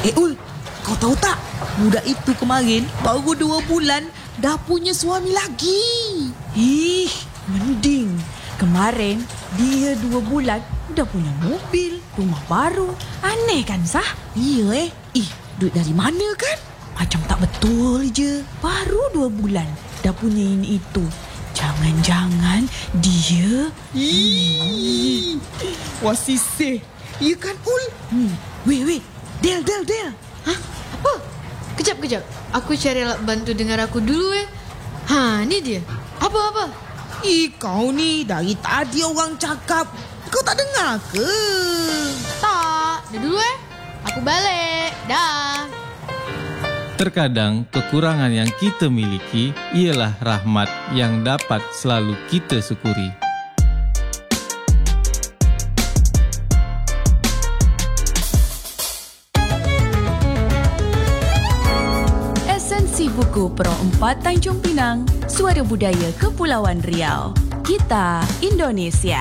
Ul, kau tahu tak? Budak itu kemarin baru 2 bulan dah punya suami lagi. Ih, mending. Kemarin dia 2 bulan dah punya mobil, rumah baru. Aneh kan, Sah? Iya duit dari mana kan? Macam tak betul je. Baru 2 bulan dah punya ini itu. Jangan-jangan dia... Wasisih. Iya kan, Ul? Wait. Del. Hah? Apa? Kejap. Aku cari alat bantu dengar aku dulu ni dia. Apa? Kau ni dari tadi orang cakap. Kau tak dengar ke? Tak. Dah dulu Aku balik. Dah. Terkadang kekurangan yang kita miliki ialah rahmat yang dapat selalu kita syukuri. Esensi buku Pro 4 Tanjung Pinang, Suara Budaya Kepulauan Riau. Kita Indonesia.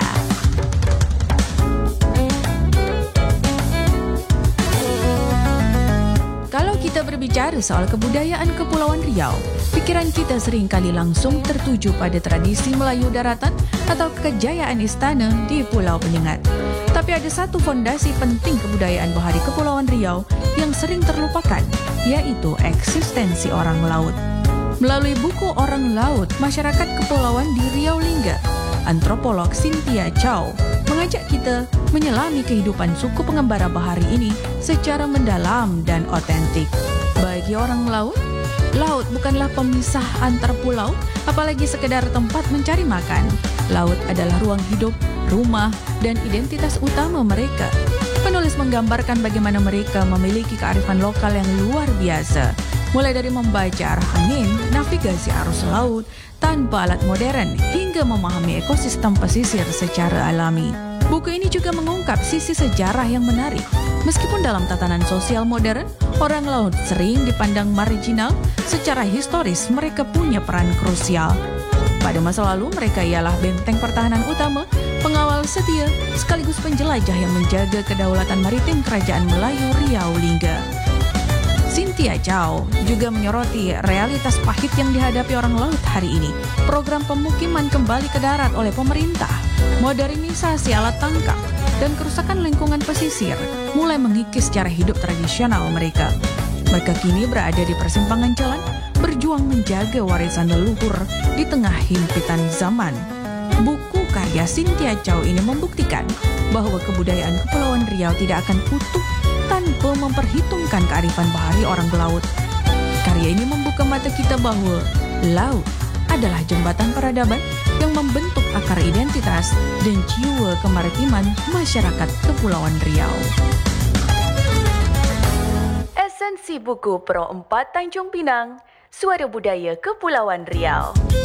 Kalau kita berbicara soal kebudayaan Kepulauan Riau, pikiran kita seringkali langsung tertuju pada tradisi Melayu daratan atau kejayaan istana di Pulau Penyengat. Tapi ada satu fondasi penting kebudayaan bahari Kepulauan Riau yang sering terlupakan, iaitu eksistensi orang laut. Melalui buku Orang Laut, Masyarakat Kepulauan di Riau Lingga, antropolog Cynthia Chow mengajak kita menyelami kehidupan suku pengembara bahari ini secara mendalam dan otentik. Bagi orang laut, laut bukanlah pemisah antar pulau, apalagi sekedar tempat mencari makan. Laut adalah ruang hidup, rumah, dan identitas utama mereka. Penulis menggambarkan bagaimana mereka memiliki kearifan lokal yang luar biasa, mulai dari membaca arah angin, navigasi arus laut, tanpa alat modern, hingga memahami ekosistem pesisir secara alami. Buku ini juga mengungkap sisi sejarah yang menarik. Meskipun dalam tatanan sosial modern, orang laut sering dipandang marginal, secara historis mereka punya peran krusial. Pada masa lalu, mereka ialah benteng pertahanan utama, pengawal setia, sekaligus penjelajah yang menjaga kedaulatan maritim Kerajaan Melayu Riau Lingga. Cynthia Chow juga menyoroti realitas pahit yang dihadapi orang laut hari ini. Program pemukiman kembali ke darat oleh pemerintah, modernisasi alat tangkap, dan kerusakan lingkungan pesisir mulai mengikis cara hidup tradisional mereka. Mereka kini berada di persimpangan jalan, berjuang menjaga warisan leluhur di tengah himpitan zaman. Buku karya Cynthia Chow ini membuktikan bahwa kebudayaan Kepulauan Riau tidak akan utuh tanpa memperhitungkan kearifan bahari orang laut. Karya ini membuka mata kita bahwa laut adalah jembatan peradaban yang membentuk akar identitas dan jiwa kemaritiman masyarakat Kepulauan Riau. Esensi buku Pro 4 Tanjung Pinang, Suara Budaya Kepulauan Riau.